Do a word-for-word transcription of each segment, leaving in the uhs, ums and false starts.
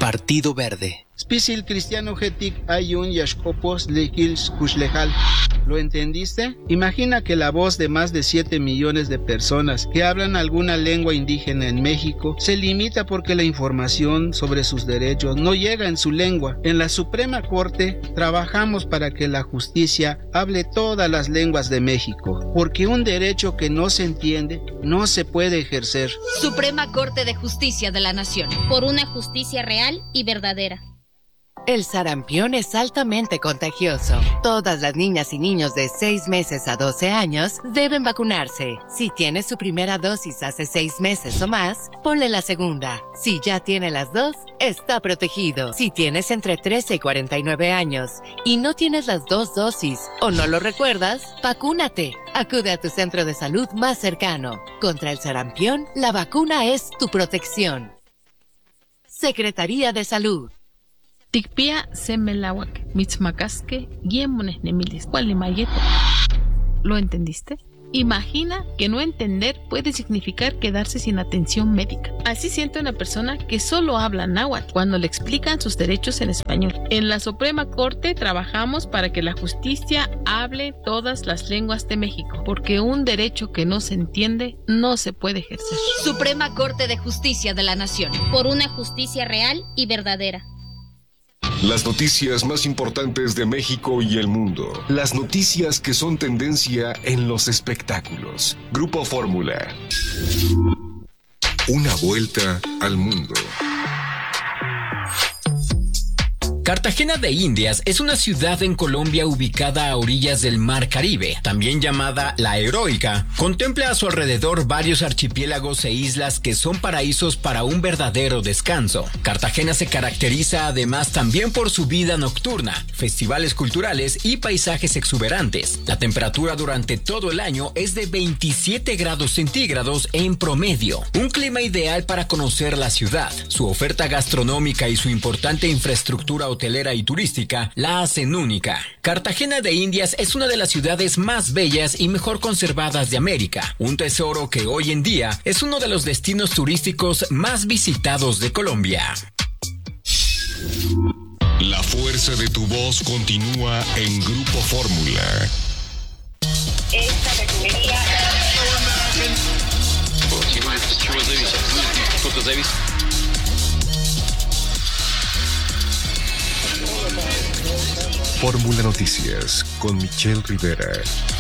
Partido Verde. Spisil cristiano getik ayun yashkopos lekils kushlejal. ¿Lo entendiste? Imagina que la voz de más de siete millones de personas que hablan alguna lengua indígena en México se limita porque la información sobre sus derechos no llega en su lengua. En la Suprema Corte trabajamos para que la justicia hable todas las lenguas de México, porque un derecho que no se entiende no se puede ejercer. Suprema Corte de Justicia de la Nación. Por una justicia real y verdadera. El sarampión es altamente contagioso. Todas las niñas y niños de seis meses a doce años deben vacunarse. Si tiene su primera dosis hace seis meses o más, ponle la segunda. Si ya tiene las dos, está protegido. Si tienes entre trece y cuarenta y nueve años y no tienes las dos dosis o no lo recuerdas, vacúnate. Acude a tu centro de salud más cercano. Contra el sarampión, la vacuna es tu protección. Secretaría de Salud. Tikpia semelawak, mitzmacasque, guiemones nemilis, mayeto. ¿Lo entendiste? Imagina que no entender puede significar quedarse sin atención médica. Así siente una persona que solo habla náhuatl cuando le explican sus derechos en español. En la Suprema Corte trabajamos para que la justicia hable todas las lenguas de México, porque un derecho que no se entiende no se puede ejercer. Suprema Corte de Justicia de la Nación. Por una justicia real y verdadera. Las noticias más importantes de México y el mundo. Las noticias que son tendencia en los espectáculos. Grupo Fórmula. Una vuelta al mundo. Cartagena de Indias es una ciudad en Colombia ubicada a orillas del Mar Caribe, también llamada La Heroica. Contempla a su alrededor varios archipiélagos e islas que son paraísos para un verdadero descanso. Cartagena se caracteriza además también por su vida nocturna, festivales culturales y paisajes exuberantes. La temperatura durante todo el año es de veintisiete grados centígrados en promedio, un clima ideal para conocer la ciudad. Su oferta gastronómica y su importante infraestructura hotelera y turística la hacen única. Cartagena de Indias es una de las ciudades más bellas y mejor conservadas de América, un tesoro que hoy en día es uno de los destinos turísticos más visitados de Colombia. La fuerza de tu voz continúa en Grupo Fórmula. Esta refinería... Fórmula Noticias con Michelle Rivera.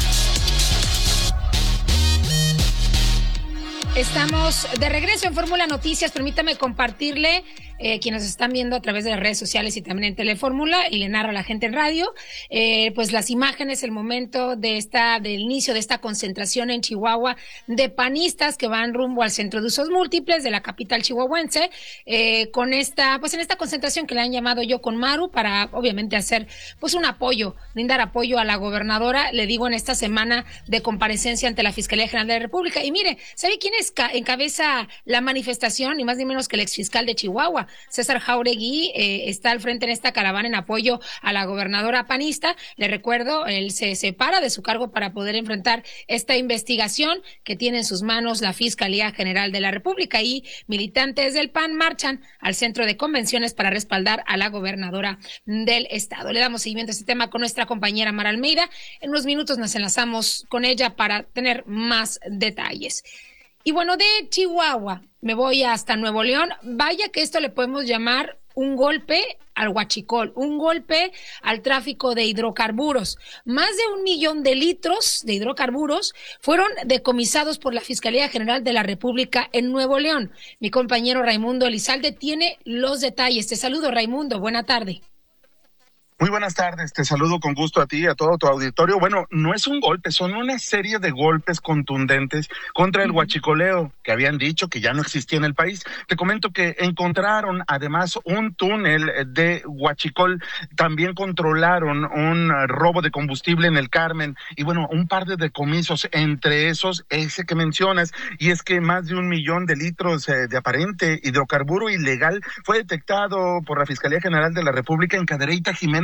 Estamos de regreso en Fórmula Noticias. Permítame compartirle, eh, quienes están viendo a través de las redes sociales y también en Telefórmula, y le narra a la gente en radio, eh, pues las imágenes, el momento de esta, del inicio de esta concentración en Chihuahua de panistas que van rumbo al Centro de Usos Múltiples de la capital chihuahuense, eh, con esta, pues en esta concentración que le han llamado Yo con Maru, para obviamente hacer pues un apoyo, brindar apoyo a la gobernadora, le digo, en esta semana de comparecencia ante la Fiscalía General de la República. Y mire, ¿sabe quién es encabeza la manifestación? Ni más ni menos que el exfiscal de Chihuahua, César Jauregui, eh, está al frente en esta caravana en apoyo a la gobernadora panista. Le recuerdo, él se separa de su cargo para poder enfrentar esta investigación que tiene en sus manos la Fiscalía General de la República, y militantes del P A N marchan al centro de convenciones para respaldar a la gobernadora del estado. Le damos seguimiento a este tema con nuestra compañera Mara Almeida. En unos minutos nos enlazamos con ella para tener más detalles. Y bueno, de Chihuahua me voy hasta Nuevo León. Vaya que esto le podemos llamar un golpe al huachicol, un golpe al tráfico de hidrocarburos. Más de un millón de litros de hidrocarburos fueron decomisados por la Fiscalía General de la República en Nuevo León. Mi compañero Raimundo Elizalde tiene los detalles. Te saludo, Raimundo. Buena tarde. Muy buenas tardes, te saludo con gusto a ti y a todo tu auditorio. Bueno, no es un golpe, son una serie de golpes contundentes contra el huachicoleo que habían dicho que ya no existía en el país. Te comento que encontraron además un túnel de huachicol, también controlaron un robo de combustible en el Carmen y bueno, un par de decomisos, entre esos ese que mencionas, y es que más de un millón de litros de aparente hidrocarburo ilegal fue detectado por la Fiscalía General de la República en Cadereyta Jiménez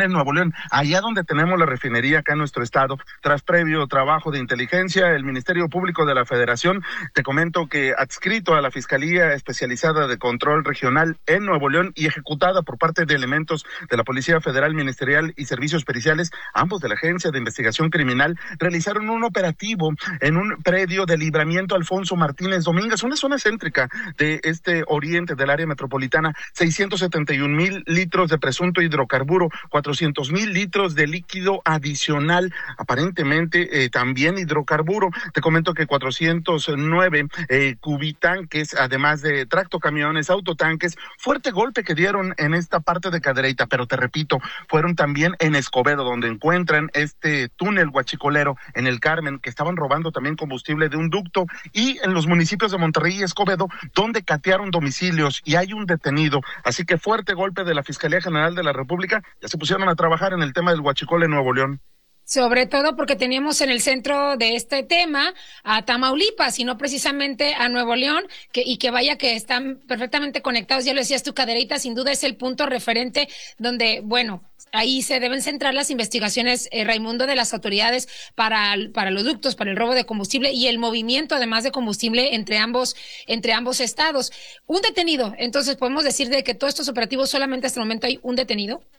en Nuevo León, allá donde tenemos la refinería acá en nuestro estado. Tras previo trabajo de inteligencia, el Ministerio Público de la Federación, te comento que adscrito a la Fiscalía Especializada de Control Regional en Nuevo León y ejecutada por parte de elementos de la Policía Federal Ministerial y Servicios Periciales, ambos de la Agencia de Investigación Criminal, realizaron un operativo en un predio de Libramiento Alfonso Martínez Domínguez, una zona céntrica de este oriente del área metropolitana. Seiscientos setenta y un mil litros de presunto hidrocarburo, cuatrocientos mil litros de líquido adicional, aparentemente eh, también hidrocarburo. Te comento que cuatrocientos nueve eh, cubitanques, además de tractocamiones, autotanques. Fuerte golpe que dieron en esta parte de Cadereyta, pero te repito, fueron también en Escobedo, donde encuentran este túnel huachicolero en el Carmen, que estaban robando también combustible de un ducto, y en los municipios de Monterrey y Escobedo, donde catearon domicilios y hay un detenido. Así que fuerte golpe de la Fiscalía General de la República. Ya se pusieron a trabajar en el tema del huachicol en Nuevo León. Sobre todo porque teníamos en el centro de este tema a Tamaulipas y no precisamente a Nuevo León, que, y que vaya que están perfectamente conectados. Ya lo decías tú, Cadereyta sin duda es el punto referente donde, bueno, ahí se deben centrar las investigaciones, eh, Raimundo, de las autoridades para, para los ductos, para el robo de combustible y el movimiento, además de combustible, entre ambos, entre ambos estados. Un detenido, entonces podemos decir de que todos estos operativos solamente hasta el momento hay un detenido.